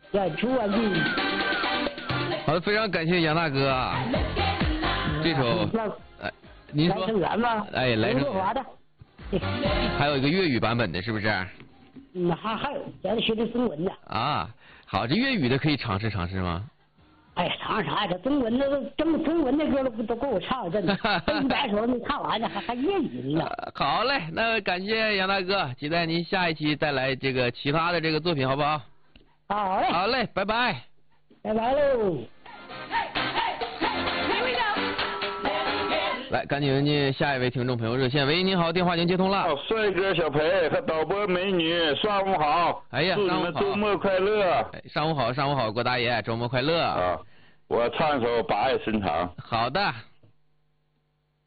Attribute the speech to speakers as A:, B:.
A: 演出完毕。
B: 好的，非常感谢杨大哥啊。这首，您说？
A: 来成员吗？
B: 哎，来成
A: 华的。
B: 还有一个粤语版本的，是不是？
A: 还有，现在学的中文的。
B: 啊，好，这粤语的可以尝试尝试吗？
A: 哎呀，尝啥呀？这中文的中文的歌都够我唱，真的。100首没唱完呢，还粤语呢。
B: 好嘞，那感谢杨大哥，期待您下一期带来这个其他的这个作品，好不好？
A: 好嘞。
B: 好嘞，拜拜。
A: 拜拜喽。
B: 来，赶紧进下一位听众朋友热线。喂，您好，电话已经接通了。
C: 帅哥小裴和导播美女，上午好。
B: 哎呀，
C: 祝你们周末快乐。
B: 上午好，上午好，郭大爷，周末快乐。
C: 啊，我唱一首《把爱深藏》。
B: 好的。